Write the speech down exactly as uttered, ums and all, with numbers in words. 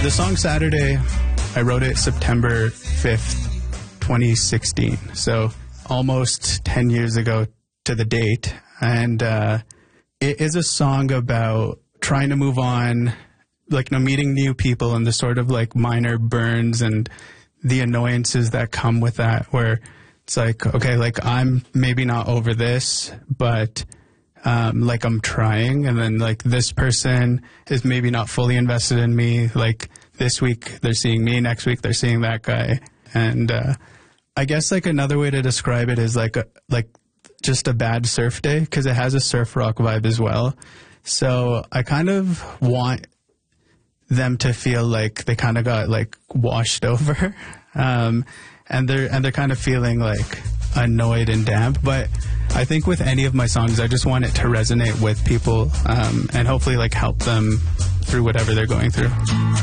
The song Saturday, I wrote it September fifth, twenty sixteen. So almost ten years ago to the date. And uh, it is a song about trying to move on, like, you know, meeting new people and the sort of like minor burns and the annoyances that come with that, where it's like, okay, like I'm maybe not over this, but um, like I'm trying. And then like this person is maybe not fully invested in me. Like this week they're seeing me, next week they're seeing that guy. And uh, I guess like another way to describe it is like a, like just a bad surf day, because it has a surf rock vibe as well. So I kind of want them to feel like they kind of got like washed over, um, and they're and they're kind of feeling like annoyed and damp. But I think with any of my songs, I just want it to resonate with people, um, and hopefully like help them through whatever they're going through.